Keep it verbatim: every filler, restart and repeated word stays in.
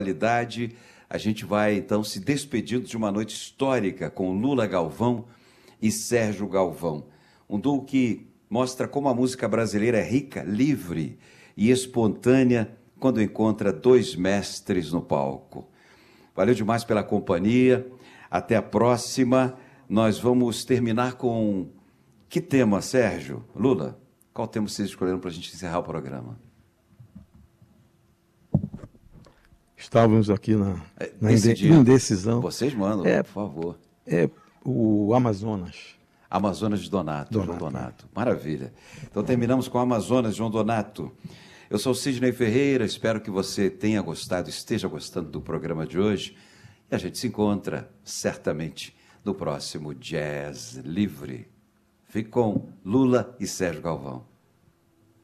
realidade, a gente vai então se despedindo de uma noite histórica com Lula Galvão e Sérgio Galvão. Um duo que mostra como a música brasileira é rica, livre e espontânea quando encontra dois mestres no palco. Valeu demais pela companhia. Até a próxima. Nós vamos terminar com que tema, Sérgio? Lula, qual tema vocês escolheram para a gente encerrar o programa? Estávamos aqui na, na indecisão. Vocês mandam, é, por favor. É o Amazonas. Amazonas de Donato, Donato, João Donato. Maravilha. Então terminamos com Amazonas, João Donato. Eu sou o Sidney Ferreira, espero que você tenha gostado, esteja gostando do programa de hoje. E a gente se encontra, certamente, no próximo Jazz Livre. Fique com Lula e Sérgio Galvão.